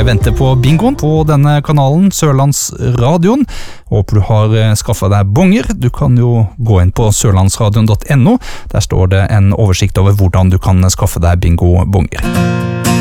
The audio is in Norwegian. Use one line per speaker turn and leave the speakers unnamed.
Jeg venter på bingoen på denne kanalen, Sørlandsradioen. Håper du har skaffet deg bonger. Du kan jo gå inn på sørlandsradion.no. Der står det en oversikt over hvordan du kan skaffe deg bingo-bonger.